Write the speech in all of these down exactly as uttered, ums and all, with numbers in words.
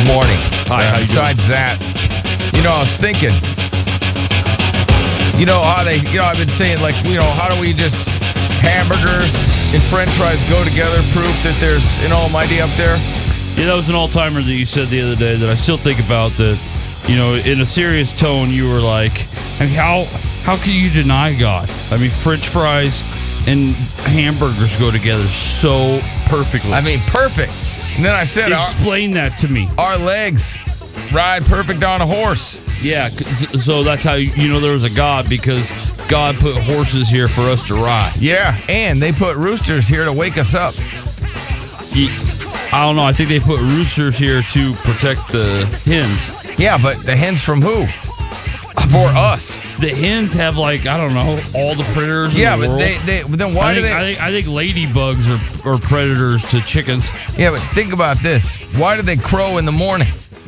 Good morning. Hi, Uh, how you besides that, you know, I was thinking, you know how they, you know, I've been saying, like, you know, how do we just hamburgers and French fries go together? Proof that there's an Almighty up there. Yeah, that was an all-timer that you said the other day that I still think about. That, you know, in a serious tone, you were like, I mean, how how can you deny God? I mean, French fries and hamburgers go together so perfectly. I mean, perfect. And then I said, our, Explain that to me. our legs ride perfect on a horse. Yeah, c- so that's how you you know there was a God, because God put horses here for us to ride. Yeah, and they put roosters here to wake us up. Ye- I don't know. I think they put roosters here to protect the hens. Yeah, but the hens from who? For us. The hens have, like, I don't know, all the predators Yeah, in the but world. they, they then why I do think, they? I think I think ladybugs are, are predators to chickens. Yeah, but think about this. Why do they crow in the morning?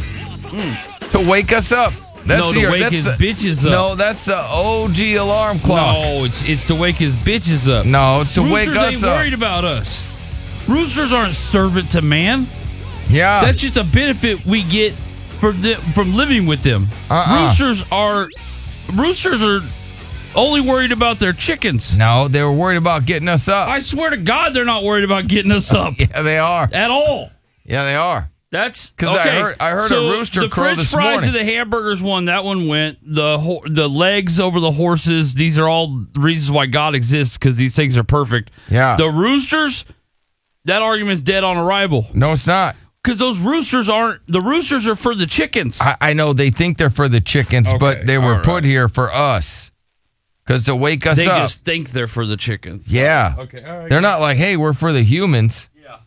To wake us up. That's No, to your- wake that's his the- bitches up. No, that's the O G alarm clock. No, it's it's to wake his bitches up. No, it's to Roosters wake us ain't up. worried about us. Roosters aren't servant to man. Yeah. That's just a benefit we get for the, from living with them. Uh-uh. Roosters are roosters are only worried about their chickens. no, they were worried about getting us up. I swear to God, they're not worried about getting us up yeah, they are. at all. Yeah, they are. That's 'Cause I okay. heard- I heard a so rooster the crow French this fries morning. and the hamburgers one, that one went. The ho- the legs over the horses. These are all reasons why God exists, because these things are perfect. Yeah. The roosters, that argument's dead on arrival, No, it's not. because those roosters aren't. The roosters are for the chickens. I, I know they think they're for the chickens, Okay, but they were all right. put here for us. Because to wake us they up. just think they're for the chickens. yeah. Okay. All right. They're not like, hey, we're for the humans. Yeah.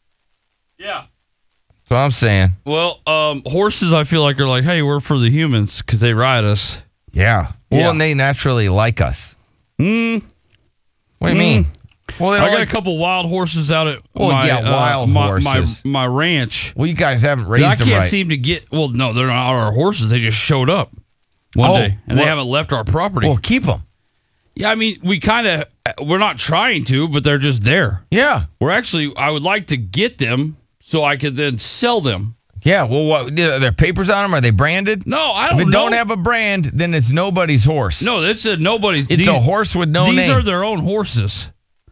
Yeah. That's what I'm saying. Well, um, horses, I feel like are like, hey, we're for the humans because they ride us. Yeah. Well, Yeah. and they naturally like us. Mm. What do you mean? Well, they I don't got like, a couple wild horses out at Well, my, yeah, uh, wild my, horses. my my ranch. well, you guys haven't raised I them can't right. seem to get. Well, no, they're not our horses. They just showed up one Oh, day, and they well- haven't left our property. well, keep them. Yeah, I mean, we kind of we're not trying to, but they're just there. Yeah. We're actually. I would like to get them so I could then sell them. Yeah. Well, what? Are there papers on them? Are they branded? No, I If don't it know. don't have a brand, then it's nobody's horse. No, that's a nobody's. It's these, a horse with no These name. are their own horses.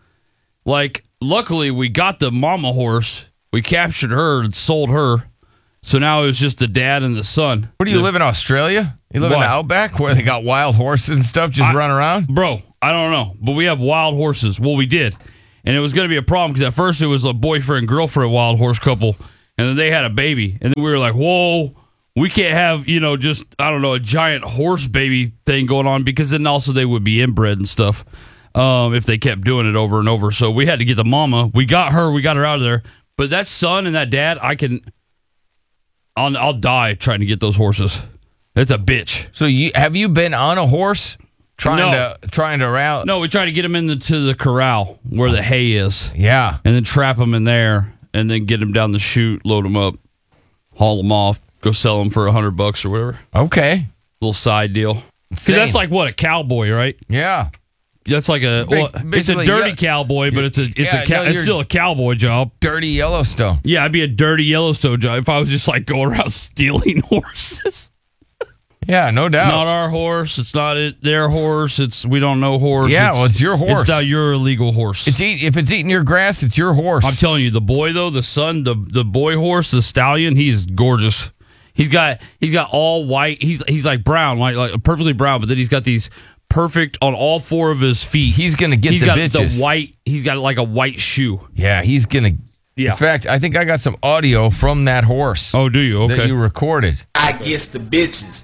Like, luckily, we got the mama horse. We captured her and sold her. So now it was just the dad and the son. Where do you The- live in Australia? You live in What? the outback where they got wild horses and stuff just I- run around? Bro, I don't know, but we have wild horses. Well, we did. And it was going to be a problem because at first it was a boyfriend girlfriend wild horse couple, and then they had a baby. And then we were like, whoa, we can't have, you know, just, I don't know, a giant horse baby thing going on, because then also they would be inbred and stuff um, if they kept doing it over and over. So we had to get the mama. We got her. We got her out of there. But that son and that dad, I can, I'll, I'll die trying to get those horses. It's a bitch. So you have you been on a horse trying No. to trying to rally? No, we try to get them into the corral where the hay is. Yeah. And then trap them in there, and then get them down the chute, load them up, haul them off, go sell them for a hundred bucks or whatever. Okay. Little side deal. Because Insane. that's like what, a cowboy, right? Yeah. That's like a Big- well, it's a basically, dirty yeah. cowboy, but it's a it's Yeah, a cow, no, it's you're- still a cowboy job. Dirty Yellowstone. Yeah, I'd be a dirty Yellowstone job if I was just like going around stealing horses. Yeah, no doubt. It's not our horse. It's not it, their horse. It's we don't know horse. Yeah, well, it's your horse. It's now your illegal horse. It's eat, if it's eating your grass, it's your horse. I'm telling you, the boy though, the son, the the boy horse, the stallion, he's gorgeous. He's got he's got all white. He's he's like brown, like like perfectly brown, but then he's got these perfect on all four of his feet. He's gonna get he's the got bitches. the white. He's got like a white shoe. Yeah, he's gonna. Yeah. In fact, I think I got some audio from that horse Oh, do you? that Okay. you recorded. I guess the bitches.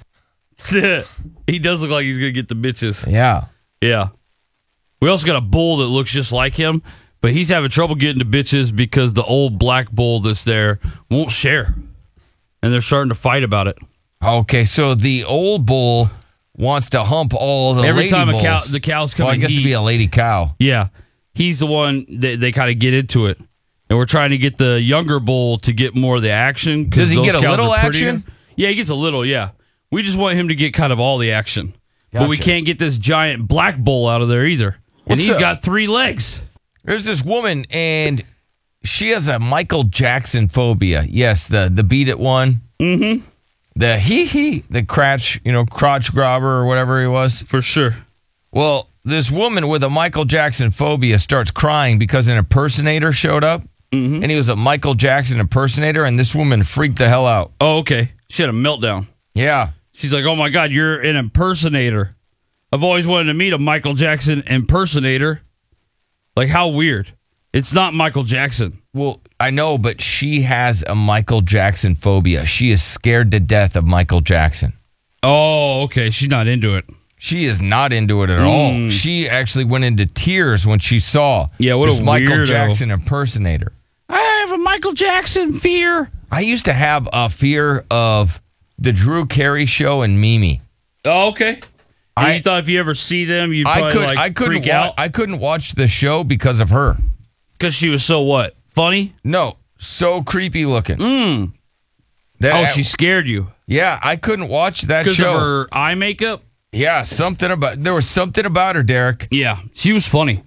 He does look like he's gonna get the bitches. Yeah. Yeah. We also got a bull that looks just like him, but he's having trouble getting the bitches because the old black bull that's there won't share, and they're starting to fight about it. Okay, so the old bull wants to hump all the Every lady time a bulls. cow, the cows come Well, I and guess it'd eat, be a lady cow. yeah, he's the one that they kind of get into it, and we're trying to get the younger bull to get more of the action. 'cause Does he those get a cows little are prettier. action? Yeah, he gets a little. Yeah, we just want him to get kind of all the action, but we Gotcha. can't get this giant black bull out of there either, and What's he's up? got three legs. There's this woman, and she has a Michael Jackson phobia. Yes, the the beat it one. Mm-hmm. The hee hee, the crotch, you know, crotch grabber or whatever he was. For sure. Well, this woman with a Michael Jackson phobia starts crying because an impersonator showed up, Mm-hmm. and he was a Michael Jackson impersonator, and this woman freaked the hell out. Oh, okay. She had a meltdown. Yeah. She's like, oh my God, you're an impersonator. I've always wanted to meet a Michael Jackson impersonator. Like, how weird. It's not Michael Jackson. Well, I know, but she has a Michael Jackson phobia. She is scared to death of Michael Jackson. Oh, okay. She's not into it. She is not into it at all. She actually went into tears when she saw Yeah, what this a Michael weirdo. Jackson impersonator. I have a Michael Jackson fear. I used to have a fear of the Drew Carey show and Mimi. Oh, okay. And I- you thought if you ever see them, you'd I probably could like I couldn't freak wa- out? I couldn't watch the show because of her. Because she was so what? Funny? No, so creepy looking. Mm. That, Oh, she scared you. yeah, I couldn't watch that Because show. of her eye makeup? Yeah, something about there was something about her, Derek. Yeah. She was funny.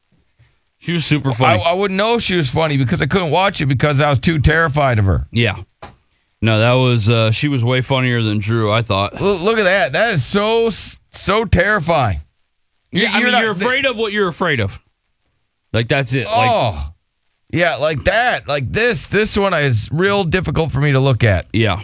She was super I, funny. I wouldn't know she was funny because I couldn't watch it because I was too terrified of her. yeah. No, that was, uh, she was way funnier than Drew, I thought. Look, look at that. That is so so terrifying. Yeah, I You're mean, not- you're afraid of what you're afraid of. Like, that's it. Like, Oh, yeah, like that, like this. This one is real difficult for me to look at. yeah.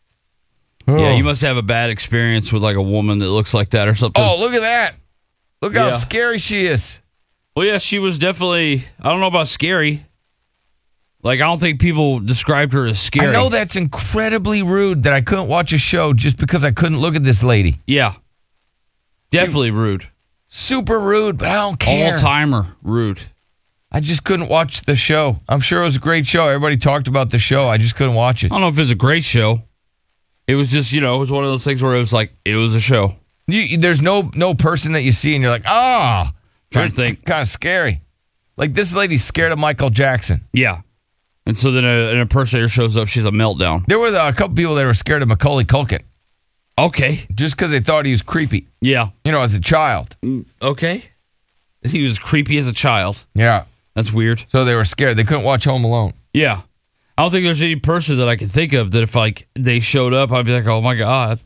Yeah, you must have a bad experience with, like, a woman that looks like that or something. Oh, look at that. Look how Yeah. scary she is. Well, yeah, she was definitely, I don't know about scary. Like, I don't think people described her as scary. I know that's incredibly rude that I couldn't watch a show just because I couldn't look at this lady. Yeah. Definitely rude. Super rude, but I don't care. All timer rude. I just couldn't watch the show. I'm sure it was a great show. Everybody talked about the show. I just couldn't watch it. I don't know if it was a great show. It was just, you know, it was one of those things where it was like, it was a show. You, there's no no person that you see and you're like, ah, oh, Trying to think. kind of scary. Like this lady's scared of Michael Jackson. Yeah. And so then a, an impersonator shows up. She's a meltdown. There were a couple people that were scared of Macaulay Culkin Okay. just because they thought he was creepy. Yeah. You know, as a child. Okay. He was creepy as a child. Yeah. That's weird. So they were scared. They couldn't watch Home Alone. Yeah. I don't think there's any person that I can think of that if like they showed up, I'd be like, oh my God.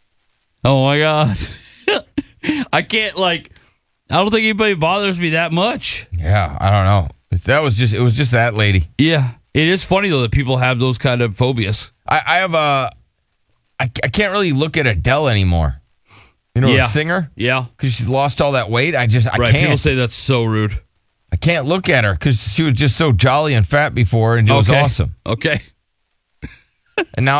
Oh my God. I can't like, I don't think anybody bothers me that much. Yeah, I don't know. That was just, it was just that lady. Yeah. It is funny though that people have those kind of phobias. I, I have a, I, I can't really look at Adele anymore. You know, Yeah. the singer? Yeah. Because she's lost all that weight. I just, I Right. People can't. say that's so rude. I can't look at her because she was just so jolly and fat before and it was Okay. awesome. Okay. And now